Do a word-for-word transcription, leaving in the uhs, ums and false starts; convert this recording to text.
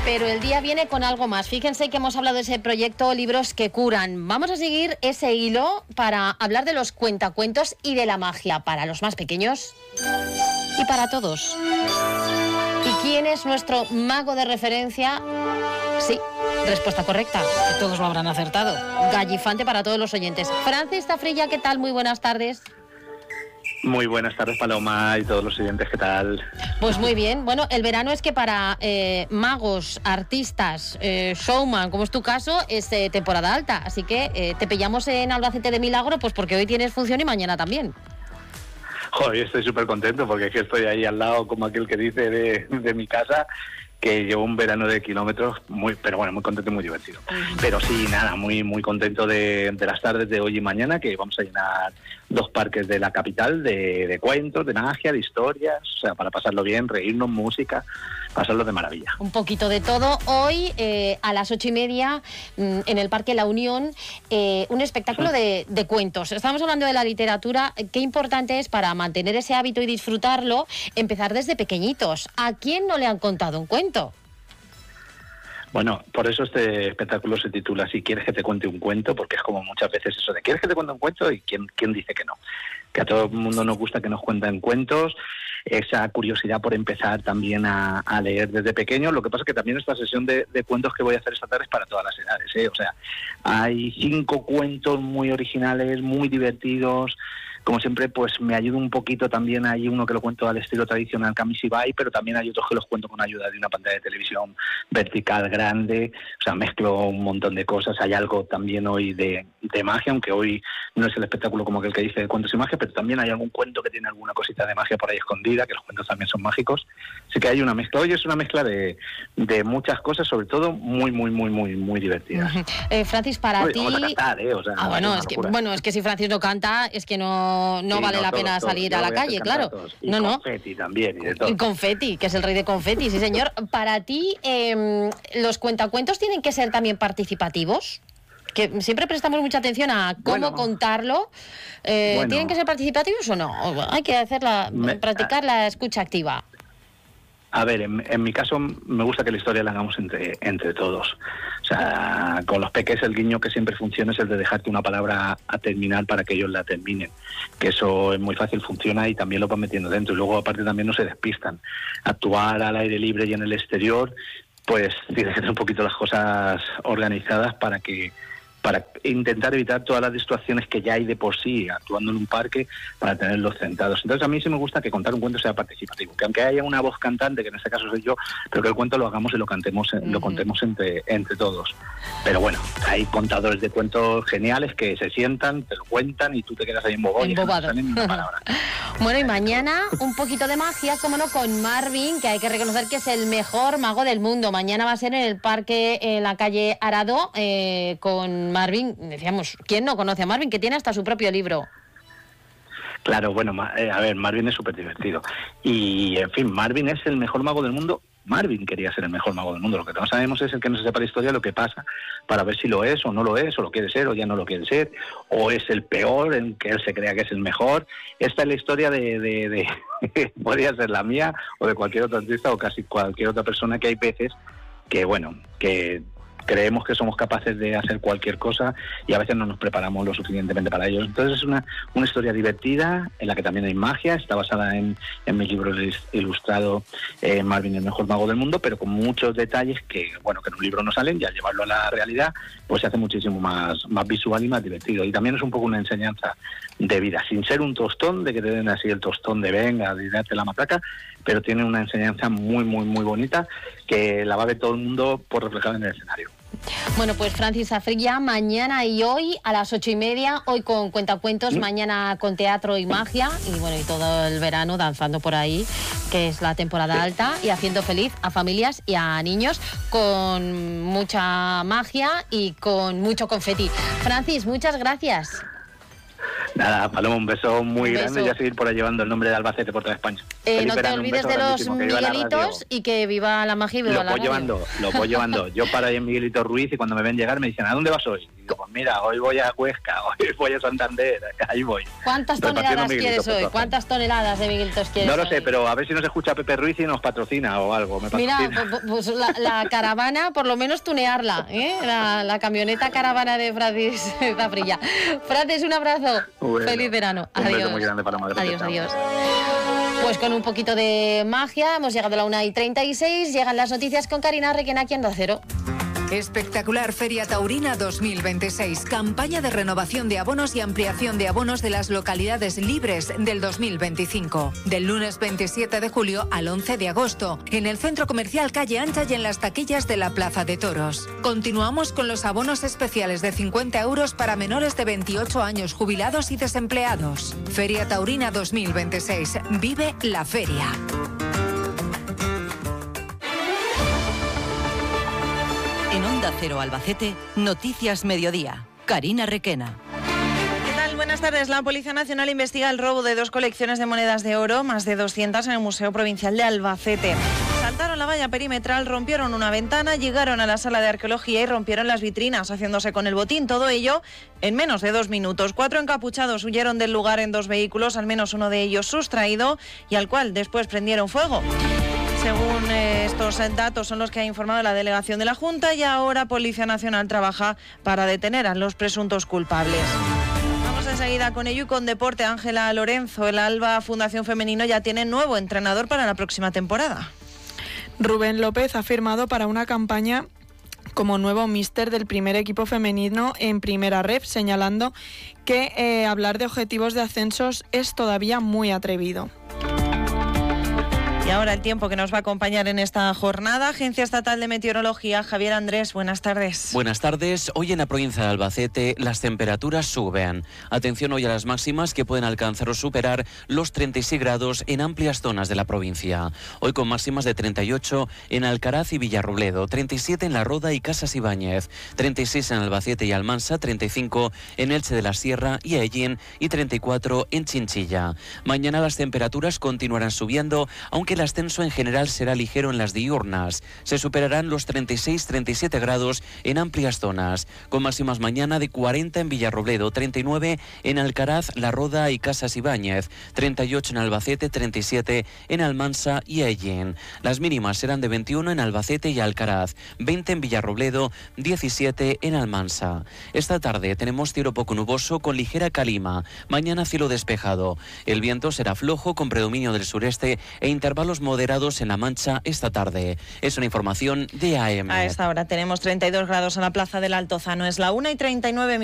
Pero el día viene con algo más. Fíjense que hemos hablado de ese proyecto Libros que Curan. Vamos a seguir ese hilo para hablar de los cuentacuentos y de la magia para los más pequeños y para todos. ¿Y quién es nuestro mago de referencia? Sí, respuesta correcta. Todos lo habrán acertado. Gallifante para todos los oyentes. Francis Zafrilla, ¿qué tal? Muy buenas tardes. Muy buenas tardes, Paloma, y todos los oyentes, ¿qué tal? Pues muy bien. Bueno, el verano es que para eh, magos, artistas, eh, showman, como es tu caso, es eh, temporada alta. Así que eh, te pillamos en Albacete de milagro, pues porque hoy tienes función y mañana también. Joder, estoy súper contento porque es que estoy ahí al lado, como aquel que dice, de, de mi casa, que llevo un verano de kilómetros, muy, pero bueno, muy contento y muy divertido. Pero sí, nada, muy muy contento de, de las tardes de hoy y mañana, que vamos a llenar dos parques de la capital de, de cuentos, de magia, de historias, o sea, para pasarlo bien, reírnos, música, pasarlo de maravilla. Un poquito de todo. Hoy, eh, a las ocho y media, en el Parque La Unión, eh, un espectáculo de, de cuentos. Estamos hablando de la literatura. Qué importante es para mantener ese hábito y disfrutarlo, empezar desde pequeñitos. ¿A quién no le han contado un cuento? Bueno, por eso este espectáculo se titula Si quieres que te cuente un cuento, porque es como muchas veces eso de ¿quieres que te cuente un cuento? Y ¿quién, quién dice que no? Que a todo el mundo nos gusta que nos cuenten cuentos, esa curiosidad por empezar también a, a leer desde pequeño. Lo que pasa es que también esta sesión de, de cuentos que voy a hacer esta tarde es para todas las edades, ¿eh? O sea, hay cinco cuentos muy originales, muy divertidos. Como siempre, pues me ayuda un poquito también. Hay uno que lo cuento al estilo tradicional Kamishibai, pero también hay otros que los cuento con ayuda de una pantalla de televisión vertical grande. O sea, mezclo un montón de cosas. Hay algo también hoy de, de magia, aunque hoy no es el espectáculo como aquel que dice de cuentos y magia, pero también hay algún cuento que tiene alguna cosita de magia por ahí escondida, que los cuentos también son mágicos. Así que hay una mezcla. Hoy es una mezcla de, de muchas cosas, sobre todo muy, muy, muy, muy, muy divertidas. Uh-huh. eh, Francis, para Uy, ti... Vamos a cantar, ¿eh? O sea, ah, bueno, es que, bueno, es que si Francis no canta, es que no... No, no sí, vale no, la todos, pena salir todos. a la calle, claro. Y no, confeti no. también. Y, de todo. y confeti, que es el rey de confeti, sí señor. Para ti, eh, ¿los cuentacuentos tienen que ser también participativos? Que siempre prestamos mucha atención a cómo bueno, contarlo. Eh, bueno, ¿Tienen que ser participativos o no? Hay que hacerla, me, practicar la escucha activa. A ver, en, en mi caso me gusta que la historia la hagamos entre, entre todos. O sea, con los peques el guiño que siempre funciona es el de dejarte una palabra a terminar para que ellos la terminen. Que eso es muy fácil, funciona y también lo van metiendo dentro. Y luego aparte también no se despistan. Actuar al aire libre y en el exterior, pues tienes que tener un poquito las cosas organizadas para que para intentar evitar todas las distracciones que ya hay de por sí actuando en un parque para tenerlos sentados. Entonces a mí sí me gusta que contar un cuento sea participativo, que aunque haya una voz cantante, que en este caso soy yo, pero que el cuento lo hagamos y lo cantemos, uh-huh. lo contemos entre, entre todos. Pero bueno, hay contadores de cuentos geniales que se sientan, te lo cuentan y tú te quedas ahí embobado y no salen ni una palabra. Bueno, y mañana un poquito de magia, como no, con Marvin, que hay que reconocer que es el mejor mago del mundo. Mañana va a ser en el parque, en la calle Arado, eh, con Marvin. Decíamos, ¿quién no conoce a Marvin? Que tiene hasta su propio libro. Claro, bueno, eh, a ver, Marvin es súper divertido. Y, en fin, Marvin es el mejor mago del mundo. Marvin quería ser el mejor mago del mundo. Lo que no sabemos es el que no se sepa la historia, lo que pasa, para ver si lo es o no lo es, o lo quiere ser o ya no lo quiere ser, o es el peor, en que él se crea que es el mejor. Esta es la historia de... de, de podría ser la mía o de cualquier otro artista o casi cualquier otra persona, que hay veces que, bueno, que... creemos que somos capaces de hacer cualquier cosa y a veces no nos preparamos lo suficientemente para ello. Entonces es una, una historia divertida en la que también hay magia. Está basada en, en mi libro ilustrado eh, Marvin, el mejor mago del mundo, pero con muchos detalles que, bueno, que en un libro no salen, y al llevarlo a la realidad pues se hace muchísimo más, más visual y más divertido. Y también es un poco una enseñanza de vida, sin ser un tostón, de que te den así el tostón de venga, de darte la matraca, pero tiene una enseñanza muy, muy, muy bonita que la va a ver todo el mundo por reflejada en el escenario. Bueno, pues Francis Zafrilla, mañana y hoy a las ocho y media, hoy con cuentacuentos, ¿sí? Mañana con teatro y magia, y bueno, y todo el verano danzando por ahí, que es la temporada sí. alta, y haciendo feliz a familias y a niños con mucha magia y con mucho confeti. Francis, muchas gracias. Nada, Paloma, un beso muy un beso. grande y a seguir por ahí llevando el nombre de Albacete por toda España. Eh, Felipe no te Verano, un olvides beso de los grandísimo, que viva la Miguelitos radio. y que viva la magia y viva Lo la voy radio. llevando, lo voy llevando. Yo paro ahí en Miguelito Ruiz y cuando me ven llegar me dicen, ¿a dónde vas hoy? Y digo, pues mira, hoy voy a Huesca, hoy voy a Santander, ahí voy. ¿Cuántas Repartiendo toneladas Miguelitos quieres por hoy? todas ¿Cuántas toneladas de Miguelitos quieres No lo hoy? sé, pero a ver si nos escucha Pepe Ruiz y nos patrocina o algo. Me Mira, patrocina. pues, pues la, la caravana, por lo menos tunearla, ¿eh? La, la camioneta caravana de Francis Zafrilla. Francis, un abrazo. Bueno, Feliz verano. un beso Adiós. muy grande para Madrid. Adiós, Chao. adiós. Pues con un poquito de magia, hemos llegado a la una y treinta y seis, llegan las noticias con Karina Requena aquí en Onda Cero. Espectacular Feria Taurina dos mil veintiséis. Campaña de renovación de abonos y ampliación de abonos de las localidades libres del dos mil veinticinco. Del lunes veintisiete de julio al once de agosto. En el Centro Comercial Calle Ancha y en las taquillas de la Plaza de Toros. Continuamos con los abonos especiales de cincuenta euros para menores de veintiocho años, jubilados y desempleados. Feria Taurina dos mil veintiséis. Vive la feria. En Onda Cero Albacete, Noticias Mediodía. Karina Requena. ¿Qué tal? Buenas tardes. La Policía Nacional investiga el robo de dos colecciones de monedas de oro, más de doscientas, en el Museo Provincial de Albacete. Saltaron la valla perimetral, rompieron una ventana, llegaron a la sala de arqueología y rompieron las vitrinas, haciéndose con el botín. Todo ello en menos de dos minutos. Cuatro encapuchados huyeron del lugar en dos vehículos, al menos uno de ellos sustraído, y al cual después prendieron fuego. Según eh, estos datos son los que ha informado la delegación de la Junta, y ahora Policía Nacional trabaja para detener a los presuntos culpables. Vamos enseguida con ello y con deporte. Ángela Lorenzo, el Alba Fundación Femenino ya tiene nuevo entrenador para la próxima temporada. Rubén López ha firmado para una campaña como nuevo míster del primer equipo femenino en Primera Ref, señalando que eh, hablar de objetivos de ascensos es todavía muy atrevido. Y ahora el tiempo que nos va a acompañar en esta jornada. Agencia Estatal de Meteorología, Javier Andrés, buenas tardes. Buenas tardes. Hoy en la provincia de Albacete las temperaturas suben. Atención hoy a las máximas, que pueden alcanzar o superar los treinta y seis grados en amplias zonas de la provincia. Hoy con máximas de treinta y ocho en Alcaraz y Villarrobledo, treinta y siete en La Roda y Casas Ibáñez, treinta y seis en Albacete y Almansa, treinta y cinco en Elche de la Sierra y Hellín y treinta y cuatro en Chinchilla. Mañana las temperaturas continuarán subiendo, aunque el ascenso en general será ligero en las diurnas. Se superarán los treinta y seis treinta y siete grados en amplias zonas, con máximas mañana de cuarenta en Villarrobledo, treinta y nueve en Alcaraz, La Roda y Casas Ibáñez, treinta y ocho en Albacete, treinta y siete en Almansa y Hellín. Las mínimas serán de veintiuno en Albacete y Alcaraz, veinte en Villarrobledo, diecisiete en Almansa. Esta tarde tenemos cielo poco nuboso con ligera calima. Mañana cielo despejado. El viento será flojo con predominio del sureste e intervalos moderados en La Mancha esta tarde. Es una información de A M. A esta hora tenemos treinta y dos grados en la Plaza del Altozano. Es la una y treinta y nueve.